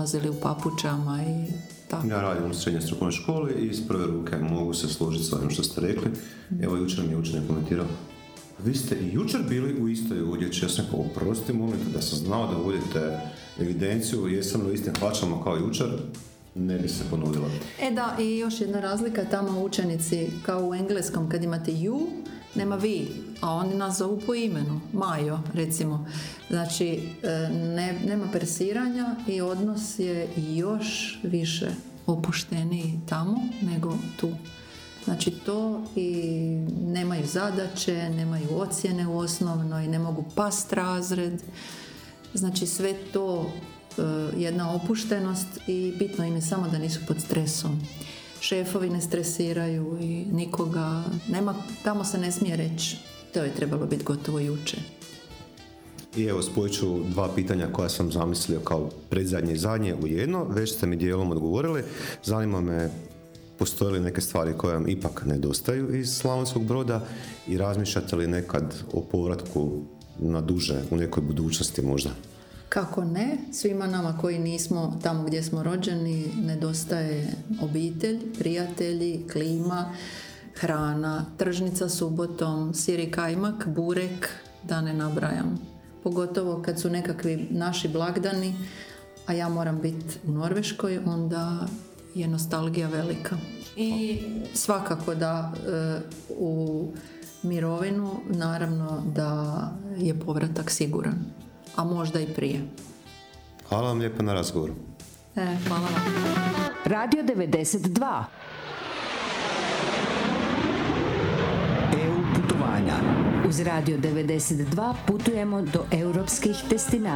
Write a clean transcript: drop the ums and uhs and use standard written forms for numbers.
dolazili u papučama i tako. Ja radim u srednjoj strukovnoj školi i iz prve ruke mogu se složiti s ovim što ste rekli. Evo, jučer mi je učenik komentirao: vi ste i jučer bili u istoj odjeći. Ja sam rekao: oprosti, molim te, da sam znao da vodite evidenciju jesam li u istim hlačama kao jučer, ne bi se ponovila. Da, i još jedna razlika, tamo učenici kao u engleskom kad imate you, nema vi, a oni nas zovu po imenu, Majo recimo. Znači nema persiranja i odnos je još više opušteniji tamo nego tu. Znači to, i nemaju zadaće, nemaju ocjene u osnovnoj, ne mogu past razred. Znači sve to jedna opuštenost i bitno im je samo da nisu pod stresom. Šefovi ne stresiraju i nikoga nema, tamo se ne smije reći to je trebalo biti gotovo jučer. I evo, spojit ću dva pitanja koja sam zamislio kao predzadnje i zadnje u jedno, već ste mi dijelom odgovorili. Zanima me, postoje li neke stvari koje vam ipak nedostaju iz Slavonskog Broda i razmišljate li nekad o povratku na duže u nekoj budućnosti možda? Kako ne, svima nama koji nismo tamo gdje smo rođeni nedostaje obitelj, prijatelji, klima, hrana, tržnica subotom, sir i kajmak, burek, da ne nabrajam. Pogotovo kad su nekakvi naši blagdani, a ja moram biti u Norveškoj, onda je nostalgija velika. I svakako da u mirovinu naravno da je povratak siguran, a možda i prije. Hvala vam lijepo na razgovoru. Hvala vam. Radio 92. EU putovanja. Uz Radio 92 putujemo do europskih destinacija.